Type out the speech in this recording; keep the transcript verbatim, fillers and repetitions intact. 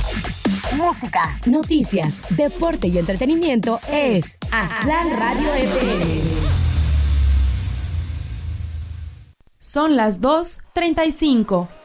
Música, noticias, deporte y entretenimiento es Aztlán Radio F M. Son las dos treinta y cinco.